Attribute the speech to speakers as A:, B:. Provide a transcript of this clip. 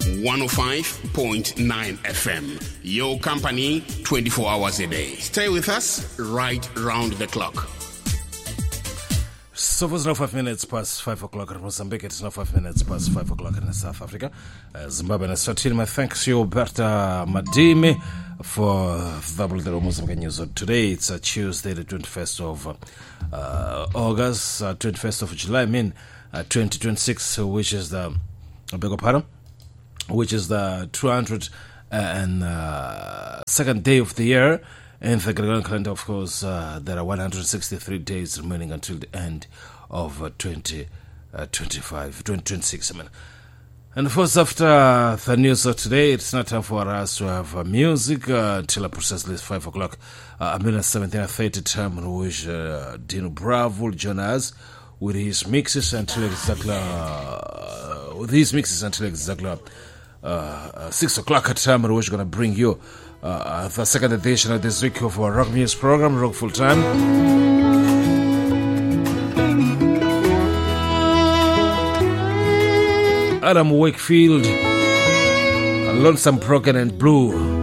A: 105.9 FM. Your company 24 hours a day. Stay with us right round the clock.
B: So it's now 5 minutes past 5 o'clock in Mozambique. It's now 5 minutes past 5 o'clock in South Africa. Zimbabwe and Eswatini. My thanks to Berta Madimi for the Mozambique News. Today it's Tuesday, the 21st of August, 21st of July, 2026, which is the, I beg your pardon, which is the 202nd day of the year. In the Gregorian calendar, of course, there are 163 days remaining until the end of 2026. And of course, after the news of today, it's not time for us to have music until precisely 5 o'clock. A minute 17:30 time in which Dino Bravo will join us with his mixes until exactly 6 o'clock at time, in which we're going to bring you the second edition of this week of our rock music program, Rock Full Time. Adam Wakefield, Lonesome Broken and Blue.